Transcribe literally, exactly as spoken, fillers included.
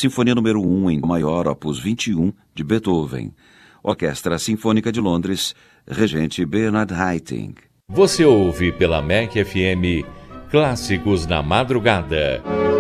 Sinfonia número um em maior, opus vinte e um, de Beethoven. Orquestra Sinfônica de Londres, regente Bernard Haitink. Você ouve pela M E C F M Clássicos na Madrugada.